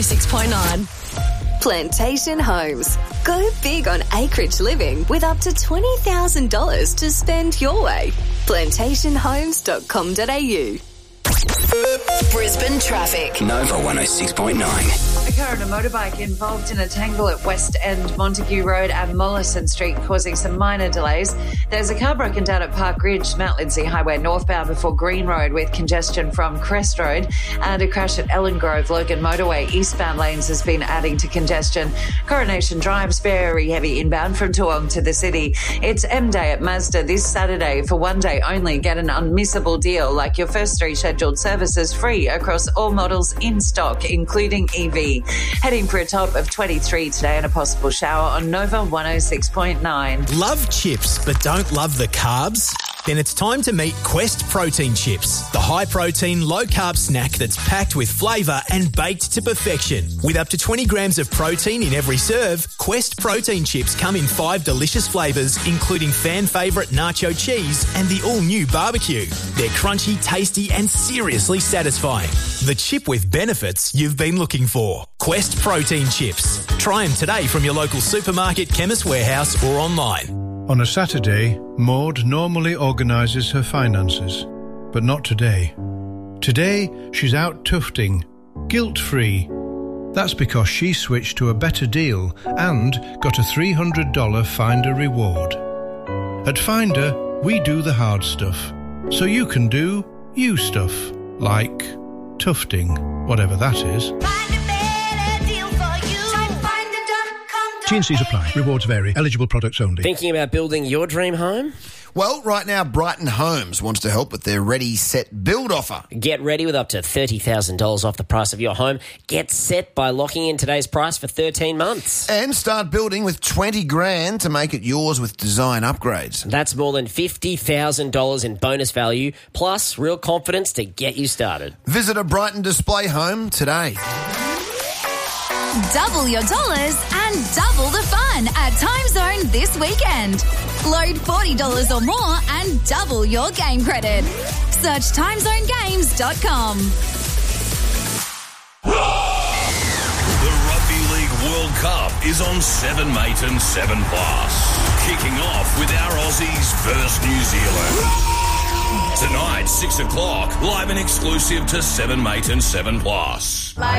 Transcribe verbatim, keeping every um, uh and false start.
six point nine. Plantation Homes. Go big on acreage living with up to twenty thousand dollars to spend your way. plantation homes dot com dot a u. Brisbane traffic. Nova one oh six point nine. A car and a motorbike involved in a tangle at West End, Montague Road and Mollison Street, causing some minor delays. There's a car broken down at Park Ridge, Mount Lindesay Highway northbound before Green Road with congestion from Crest Road, and a crash at Ellen Grove, Logan Motorway eastbound lanes has been adding to congestion. Coronation Drive's very heavy inbound from Toowong to the city. It's M Day at Mazda this Saturday. For one day only, get an unmissable deal like your first three scheduled services free across all models in stock, including E V. Heading for a top of twenty-three today and a possible shower on Nova one oh six point nine. Love chips but don't love the carbs? Then it's time to meet Quest Protein Chips, the high-protein, low-carb snack that's packed with flavour and baked to perfection. With up to twenty grams of protein in every serve, Quest Protein Chips come in five delicious flavours, including fan favourite nacho cheese and the all-new barbecue. They're crunchy, tasty and seriously satisfying. The chip with benefits you've been looking for. Quest Protein Chips. Try them today from your local supermarket, Chemist Warehouse or online. On a Saturday, Maud normally organises her finances, but not today. Today, she's out tufting, guilt-free. That's because she switched to a better deal and got a three hundred dollars Finder reward. At Finder, we do the hard stuff, so you can do you stuff, like tufting, whatever that is. T and C's apply. Rewards vary. Eligible products only. Thinking about building your dream home? Well, right now, Brighton Homes wants to help with their Ready, Set, Build offer. Get ready with up to thirty thousand dollars off the price of your home. Get set by locking in today's price for thirteen months. And start building with twenty grand to make it yours with design upgrades. That's more than fifty thousand dollars in bonus value, plus real confidence to get you started. Visit a Brighton display home today. Double your dollars and double the fun at Time Zone this weekend. Load forty dollars or more and double your game credit. Search time zone games dot com. The Rugby League World Cup is on seven mate and seven plus. Kicking off with our Aussies versus New Zealand. Tonight, six o'clock, live and exclusive to seven mate and seven plus.